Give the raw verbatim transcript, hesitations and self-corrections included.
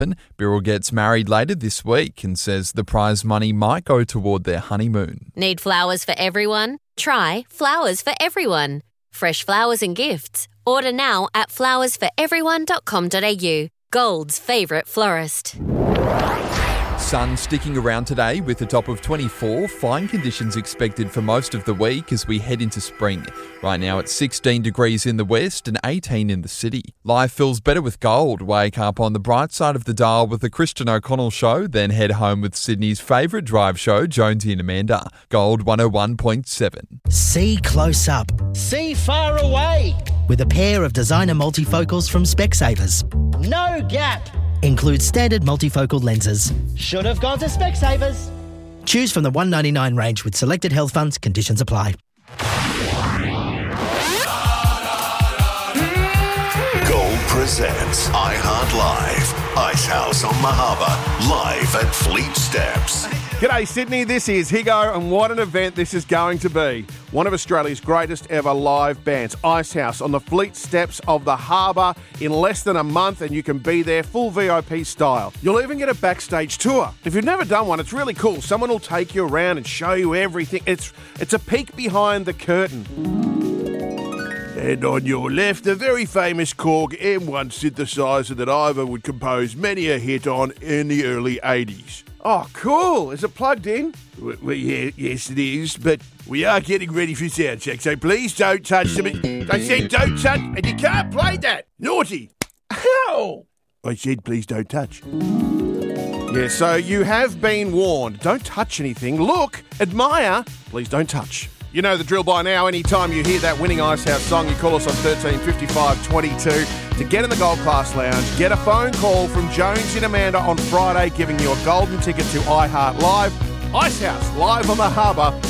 Birrell gets married later this week and says the prize money might go toward their honeymoon. Need flowers for everyone? Try Flowers for Everyone. Fresh flowers and gifts. Order now at flowers for everyone dot com dot a u. Gold's favourite florist. Sun sticking around today with a top of twenty-four. Fine conditions expected for most of the week as we head into spring. Right now it's sixteen degrees in the west and eighteen in the city. Life feels better with Gold. Wake up on the bright side of the dial with the Christian O'Connell Show, then head home with Sydney's favourite drive show, Jonesy and Amanda. Gold one oh one point seven. See close up. See far away. With a pair of designer multifocals from Specsavers. No gap. Includes standard multifocal lenses. Should have gone to Specsavers. Choose from the one ninety-nine range with selected health funds. Conditions apply. Gold presents iHeart Live. Icehouse on the Harbour, live at Fleet Steps. G'day Sydney, this is Higo, and what an event this is going to be. One of Australia's greatest ever live bands, Icehouse, on the Fleet Steps of the Harbour in less than a month, and you can be there full V I P style. You'll even get a backstage tour. If you've never done one, it's really cool. Someone will take you around and show you everything. It's, it's a peek behind the curtain. And on your left, the very famous Korg M one synthesizer that Ivor would compose many a hit on in the early eighties. Oh, cool. Is it plugged in? Well, yeah, yes, it is, but we are getting ready for sound check, so please don't touch them. I said don't touch, and you can't play that. Naughty. Ow! I said please don't touch. Yeah, so you have been warned. Don't touch anything. Look, admire, please don't touch. You know the drill by now. Anytime you hear that winning Icehouse song, you call us on thirteen fifty-five twenty-two to get in the Gold Class Lounge. Get a phone call from Jones and Amanda on Friday giving you a golden ticket to iHeart Live. Icehouse, live on the Harbour